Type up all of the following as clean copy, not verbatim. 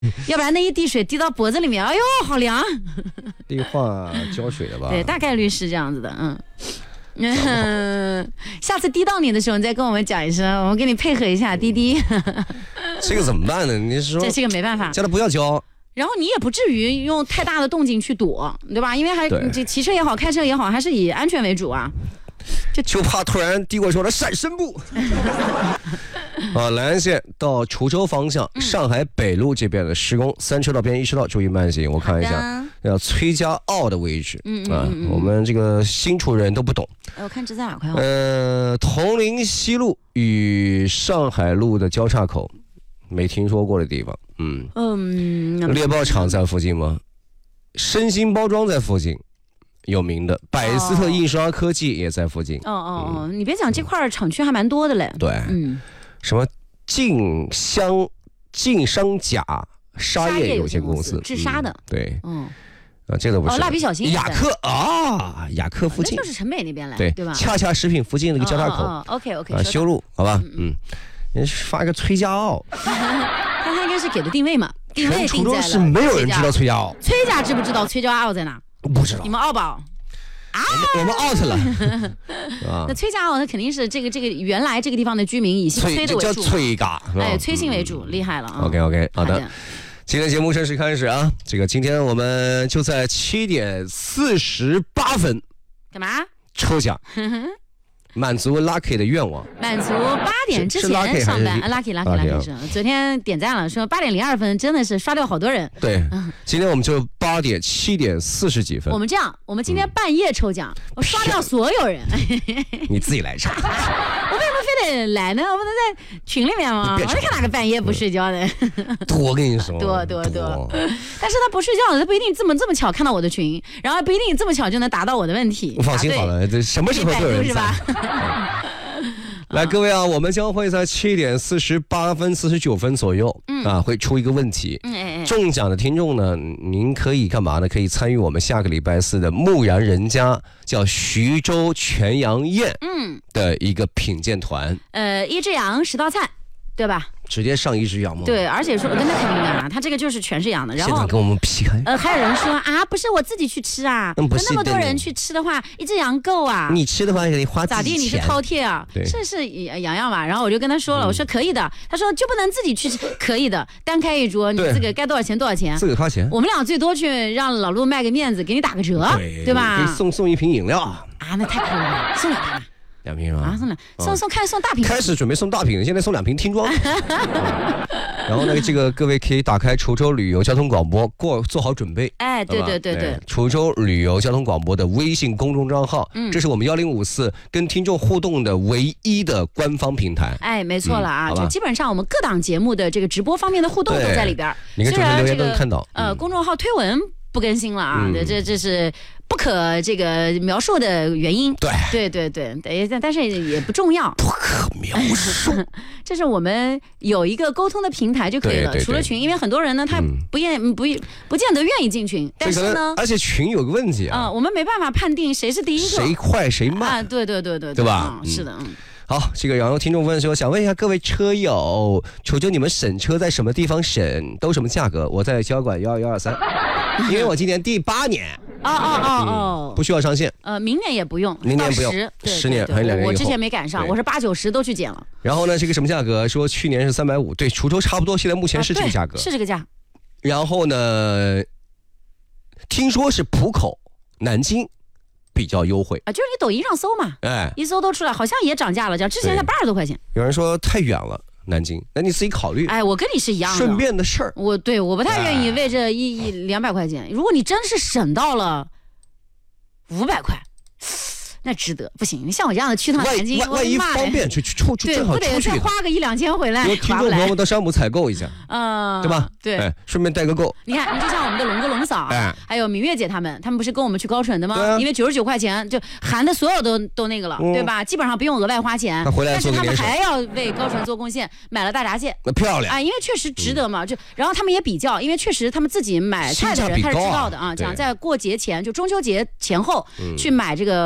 要不然那一滴水滴到脖子里面，哎呦，好凉。 氯化胶水的吧？ 对，大概率是这样子的，下次滴到你的时候，你再跟我们讲一声，我们给你配合一下滴滴。 这个怎么办呢？你是说这个没办法， 叫他不要胶。 然后你也不至于用太大的动静去躲，对吧？因为这骑车也好，开车也好，还是以安全为主啊。 就怕突然滴过去的闪身步。莱安线到滁州方向，上海北路这边的施工，3车道变1车道，注意慢行。我看一下，要崔家坳的位置。我们这个新出人都不懂。 我看这在哪块？ 铜陵西路与上海路的交叉口，没听说过的地方。猎豹厂在附近吗？身心包装在附近。有名的百思特印刷科技也在附近。 你别讲，这块厂区还蛮多的嘞。 对，什么晋商甲沙业有限公司制沙的。 对，这都不是。 蜡笔小新。 雅克附近， 那就是城北那边来， 对吧？ 恰恰食品附近那个交叉口。 OK， 修路，好吧，人发一个崔家坳。 他应该是给的定位嘛？定位定在了。 滁州市没有人知道崔家坳。 崔家知不知道崔家坳在哪？ 不知道。 你们奥宝我们 out 了。 那崔家坳他肯定是这个原来这个地方的居民以姓崔的为主， 叫崔家， 崔姓为主，厉害了啊。 OK， 好的。今天节目正式开始啊！今天我们就在7点48分干嘛？ 抽奖。满足 Lucky 的愿望， 满足8点之前上班。Lucky 是昨天点赞了，说8点02分真的是刷掉好多人。 对，今天我们就7点40几分。 我们这样，我们今天半夜抽奖，我刷掉所有人。 你自己来查。 我为什么非得来呢？我不能在群里面吗？我看哪个半夜不睡觉的。 多跟你说， 多。但是他不睡觉，他不一定这么巧看到我的群，然后不一定这么巧就能答到我的问题。 放心好了，这什么时候都有人是吧？ 来，各位啊，我们将会在7点48分、49分左右，会出一个问题。中奖的听众呢，您可以干嘛呢？可以参与我们下个礼拜4的木然人家叫徐州全羊宴，的一个品鉴团。 1只羊10道菜，对吧？ 直接上1只羊吗？ 对，而且说跟他肯定的啊，他这个就是全是羊的。然后现在跟我们劈开。 还有人说啊，不是我自己去吃啊，跟那么多人去吃的话，1只羊够啊。 你吃的话也得花自己钱。 咋地？你是饕餮啊？是羊嘛。然后我就跟他说了，我说可以的。他说就不能自己去吃，可以的，单开一桌，你这个该多少钱多少钱， 自个花钱。 我们俩最多去让老陆卖个面子，给你打个折，对吧？ 给送1瓶饮料啊， 那太可了，送2瓶。 2瓶啊， 送大瓶。 开始准备送大瓶，现在送2瓶听装。然后呢，这个各位可以打开滁州旅游交通广播，做好准备。 对， 滁州旅游交通广播的微信公众账号，这是我们1054跟听众互动的唯一的官方平台。 没错了啊，就基本上我们各档节目的这个直播方面的互动都在里边。 你看主持人留言都能看到。 公众号推文不更新了啊，这是不可这个描述的原因。对，但是也不重要， 不可描述。 这是我们有一个沟通的平台就可以了。除了群，因为很多人呢，他不见得愿意进群，但是呢， 而且群有个问题啊， 我们没办法判定谁是第一个， 谁快谁慢啊。 对吧？是的， 好，这个然后听众问说，想问一下各位车友，滁州你们审车在什么地方审，都什么价格？我在交管12123，因为我今年第8年。不需要上线。 明年也不用， 明年不用，10年还有2年以后。 我之前没赶上，我是8、9、10都去减了。 然后呢，这个什么价格？说去年是350，对，滁州差不多，现在目前是这个价格， 是这个价。 然后呢，听说是浦口、南京比较优惠啊，就是你抖音上搜嘛，一搜都出来，好像也涨价了，之前才80多块钱。 有人说太远了。南京，那你自己考虑。 我跟你是一样的， 顺便的事儿。 我不太愿意为这200块钱。如果你真是省到了500块，那值得。不行，像我这样的去趟南京， 万一方便去正好出去， 不得再花个1、2千回来。 听众朋友们到山姆采购一下，对吧？ 对， 顺便带个购。 你看，就像我们的龙哥、龙嫂，还有明月姐他们不是跟我们去高淳的吗？因为99块钱就含的所有都那个了，对吧？基本上不用额外花钱。但是他们还要为高淳做贡献，买了大闸蟹， 那漂亮因为确实值得嘛。然后他们也比较，因为确实他们自己买菜的人他是知道的啊。讲在过节前，就中秋节前后去买这个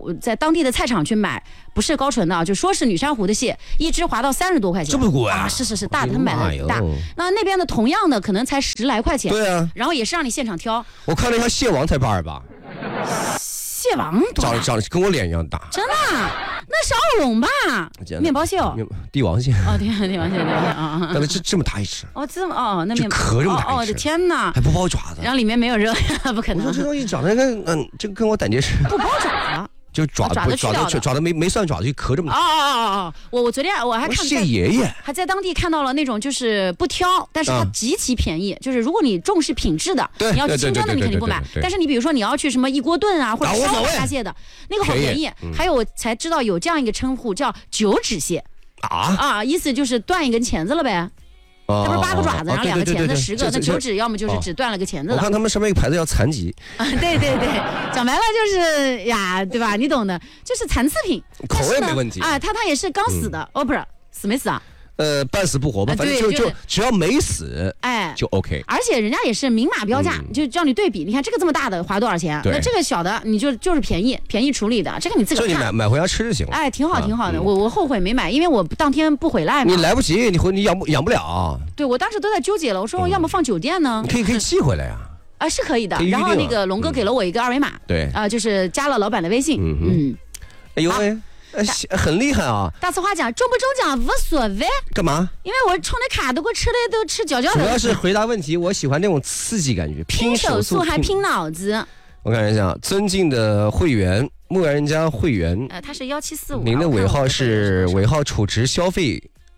在当地的菜场去买，不是高纯的，就说是女珊瑚的蟹，一只划到30多块钱， 这么贵啊？是大的，他买的大。那边的同样的可能才10来块钱， 对啊， 然后也是让你现场挑。 我看了一下蟹王才88， 蟹王长得跟我脸一样大， 真的？那是奥龙吧？面包蟹哦， 帝王蟹哦，帝王蟹啊， 但是这么大一只哦，这么哦，那面壳这么大， 我的天哪， 还不包爪子， 然后里面没有肉呀，不可能。 我说这东西长得跟这跟我胆结石， 不包爪子。 就爪子没算爪子，就壳这么大。 哦！我昨天我还看蟹爷爷还在当地看到了那种就是不挑，但是它极其便宜。就是如果你重视品质的，你要清蒸的你肯定不买。但是你比如说你要去什么一锅炖啊，或者烧虾蟹的，那个好便宜。还有我才知道有这样一个称呼叫9指蟹意思就是断一根钳子了呗。它不是8个爪子，然后2个钳子10个，那9指要么就是只断了个钳子的。 我看他们上面一个牌子叫残疾。 对，讲白了就是呀，对吧？你懂的，就是残次品， 口味没问题啊。它也是刚死的，不是死没死啊？ 半死不活吧，反正就只要没死，就 OK。 而且人家也是明码标价，就叫你对比。你看这个这么大的花多少钱？那这个小的你就是便宜处理的，这个你自个看。 这你买回家吃就行了。 挺好的。我后悔没买，因为我当天不回来嘛。 你来不及，你养不了。 对，我当时都在纠结了，我说要么放酒店呢？ 你可以寄回来呀。 是可以的。然后那个龙哥给了我一个2维码， 对， 就是加了老板的微信。 哎呦喂。很厉害啊！ 大词话讲中不中奖无所谓。 干嘛？ 因为我冲那卡都给我吃的都吃嚼嚼的。 主要是回答问题，我喜欢那种刺激感觉， 拼手速还拼脑子。 我看一下，尊敬的会员木然人家会员， 他是1745， 您的尾号是尾号储值消费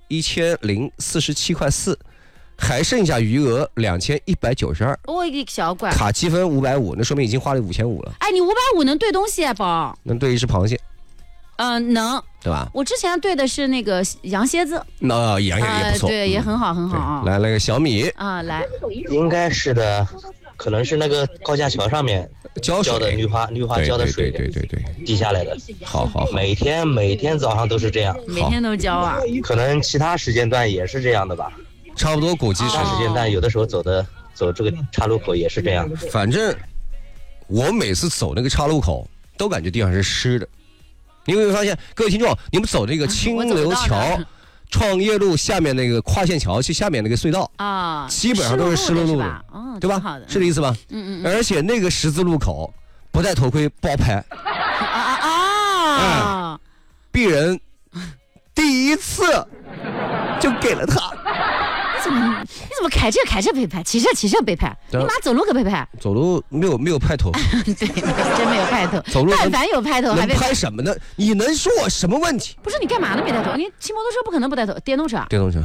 1047.4块4，还剩下余额2192。 我一个小怪， 卡积分550，那说明已经花了5500了。 你550能兑东西宝？能兑一只螃蟹。 能， 对吧？ 我之前对的是那个羊蝎子， 那羊也不错， 对，也很好啊。 来了个小米来， 应该是的，可能是那个高架桥上面浇的氯化浇的水， 对， 滴下来的。 好， 每天早上都是这样， 每天都浇啊。 可能其他时间段也是这样的吧， 差不多估计是。 其他时间段有的时候走这个岔路口也是这样。 反正我每次走那个岔路口，都感觉地上是湿的。你会发现，各位听众，你们走那个清流桥、创业路下面那个跨线桥去下面那个隧道基本上都是湿漉漉的，对吧？是这意思吧？而且那个十字路口不戴头盔不好拍鄙人第一次就给了他。 你怎么开这被拍，骑车被拍，你妈走路可被拍？ 走路没有拍头。 对，真没有拍头。 走路但凡有拍头，还能拍什么呢？你能说我什么问题？ 不是你干嘛呢？没带头？你骑摩托车不可能不带头，电动车。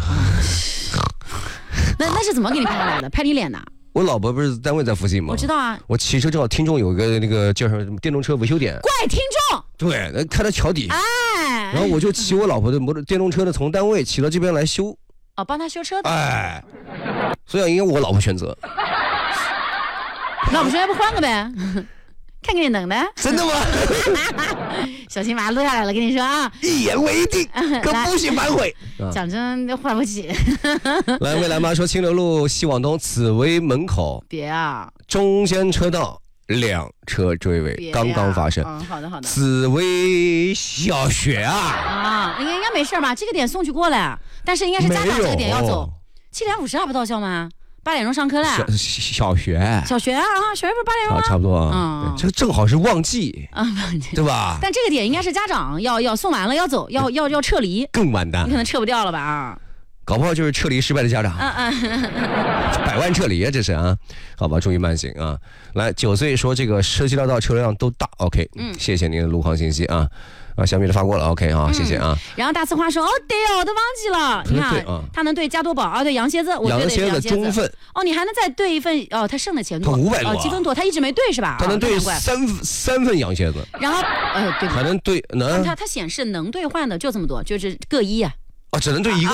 那是怎么给你拍下来的？拍你脸的？ 我老婆不是单位在附近吗？ 我知道啊。 我骑车正好，听众有个那个叫什么电动车维修点。 怪听众。 对，开到桥底。然后我就骑我老婆的电动车的，从单位骑到这边来修。 帮他修车的。 所以应该我老婆选择。 那我们说要不换个呗？看给你能的。 真的吗？ 小心把它录下来了，跟你说啊。 一言为定，可不许反悔。 讲真换不起。 来，未来妈说清流路西往东紫薇门口。 别啊！ 中间车道2车追尾，刚刚发生。 好的。 紫薇小学应该没事吧？这个点送去过了，但是应该是家长这个点要走。7点50还不到校吗？8点钟上课了。 小学啊， 小学不是8点钟吗？ 差不多这个正好是旺季对吧？ 但这个点应该是家长要送完了要走，要撤离， 更完蛋， 你可能撤不掉了吧搞不好就是撤离失败的家长，100万撤离这是好吧，注意慢行来，9岁说这个社区大道车辆都大 ，OK，谢谢您的路况信息小米的发过了 ，OK 谢谢然后大刺花说对我都忘记了，你看他能兑加多宝对羊蝎子，我对的羊蝎子中分你还能再兑一份他剩的钱多 500多积分多，他一直没兑是吧？ 他能兑三份羊蝎子， 然后对， 还能兑能， 他显示能兑换的就这么多，就是各一只能兑一个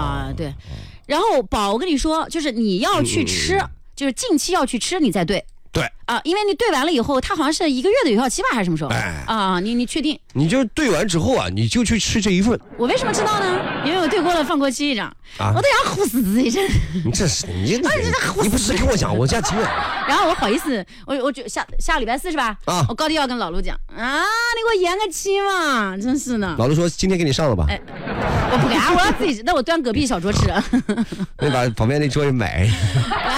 对。然后宝，我跟你说，就是你要去吃，就是近期要去吃，你再兑。 对啊，因为你兑完了以后，它好像是1个月的有效期吧，还是什么时候？啊，你确定？ 你就兑完之后啊，你就去吃这一份。 我为什么知道呢？因为我兑过了放过期一张，我都想呼死自己真。 你这是你不是跟我讲我家经验。 然后我好意思，我就下礼拜4是吧？啊，我高低要跟老陆讲啊，你给我延个期嘛，真是的。 老陆说今天给你上了吧？ 哎，我不给啊，我要自己，那我端隔壁小桌吃。 那把旁边那桌人买。